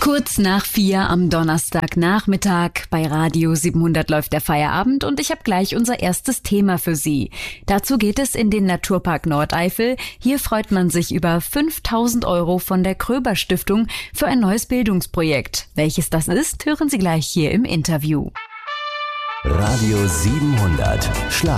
Kurz nach 4 am Donnerstagnachmittag. Bei Radio 700 läuft der Feierabend und ich habe gleich unser erstes Thema für Sie. Dazu geht es in den Naturpark Nordeifel. Hier freut man sich über 5.000 € von der Kröber Stiftung für ein neues Bildungsprojekt. Welches das ist, hören Sie gleich hier im Interview. Radio 700